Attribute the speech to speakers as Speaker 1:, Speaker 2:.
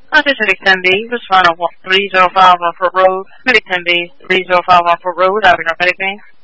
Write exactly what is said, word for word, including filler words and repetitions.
Speaker 1: Uh, this is Medic ten B, respond on three zero five on Foot Road. Medic ten B, three zero five on Foot Road, out in our medic name.